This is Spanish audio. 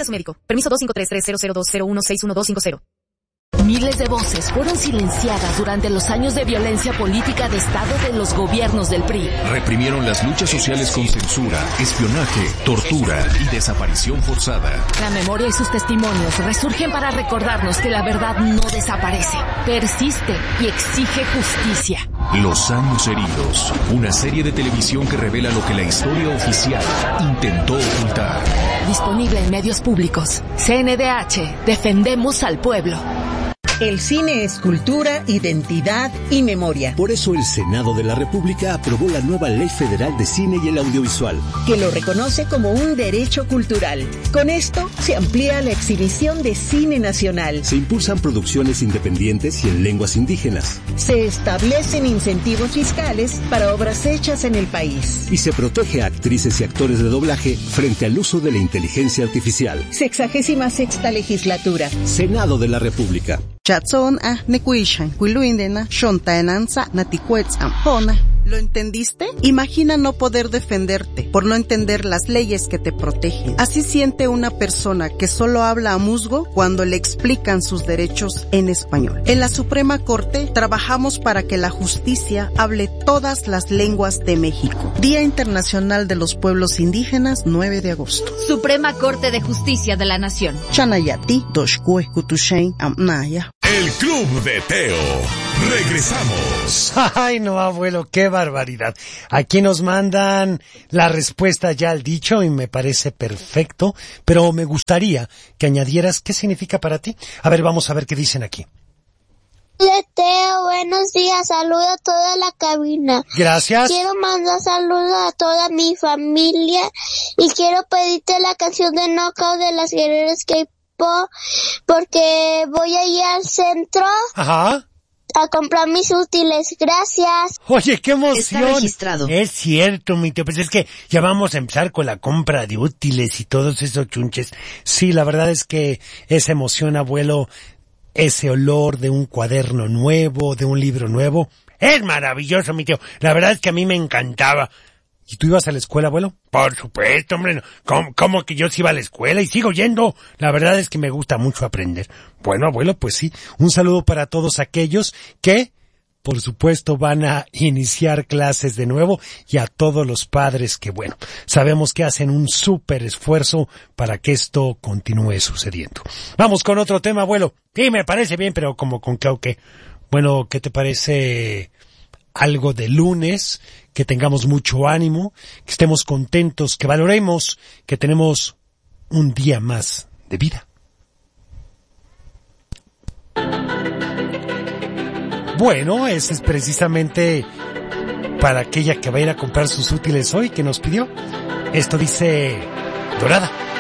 Consulte a su médico. Permiso 253-300-201-61250. Miles de voces fueron silenciadas durante los años de violencia política de Estado de los gobiernos del PRI. Reprimieron las luchas sociales con censura, espionaje, tortura y desaparición forzada. La memoria y sus testimonios resurgen para recordarnos que la verdad no desaparece, persiste y exige justicia. Los años heridos, una serie de televisión que revela lo que la historia oficial intentó ocultar. Disponible en medios públicos. CNDH, defendemos al pueblo. El cine es cultura, identidad y memoria. Por eso el Senado de la República aprobó la nueva Ley Federal de Cine y el Audiovisual, que lo reconoce como un derecho cultural. Con esto se amplía la exhibición de cine nacional. Se impulsan producciones independientes y en lenguas indígenas. Se establecen incentivos fiscales para obras hechas en el país. Y se protege a actrices y actores de doblaje frente al uso de la inteligencia artificial. 66ª legislatura. Senado de la República. Chatson nekuishan kuiluindena shontaenanza natikuetzampona. ¿Lo entendiste? Imagina no poder defenderte por no entender las leyes que te protegen. Así siente una persona que solo habla a musgo cuando le explican sus derechos en español. En la Suprema Corte trabajamos para que la justicia hable todas las lenguas de México. Día Internacional de los Pueblos Indígenas, 9 de agosto. Suprema Corte de Justicia de la Nación. Chanayati, Doshkue Kutushain Amnaya. El Club de Teo. Regresamos. Ay, no, abuelo, qué barbaridad. Aquí nos mandan la respuesta ya al dicho y me parece perfecto, pero me gustaría que añadieras qué significa para ti. A ver, vamos a ver qué dicen aquí. Teo, buenos días, saludo a toda la cabina. Gracias. Quiero mandar saludos a toda mi familia y quiero pedirte la canción de Knockout de las Guerreras K-Pop porque voy a ir al centro. Ajá. A comprar mis útiles, gracias. Oye, qué emoción. Está registrado. Es cierto, mi tío, pues es que ya vamos a empezar con la compra de útiles y todos esos chunches. Sí, la verdad es que esa emoción, abuelo, ese olor de un cuaderno nuevo, de un libro nuevo, es maravilloso, mi tío. La verdad es que a mí me encantaba. ¿Y tú ibas a la escuela, abuelo? Por supuesto, hombre. ¿Cómo que yo sí iba a la escuela? Y sigo yendo. La verdad es que me gusta mucho aprender. Bueno, abuelo, pues sí. Un saludo para todos aquellos que, por supuesto, van a iniciar clases de nuevo y a todos los padres que, bueno, sabemos que hacen un súper esfuerzo para que esto continúe sucediendo. Vamos con otro tema, abuelo. Sí, me parece bien, pero como con qué o qué. Bueno, ¿qué te parece algo de lunes? Que tengamos mucho ánimo, que estemos contentos, que valoremos que tenemos un día más de vida. Bueno, ese es precisamente para aquella que va a ir a comprar sus útiles hoy que nos pidió. Esto dice Dorada.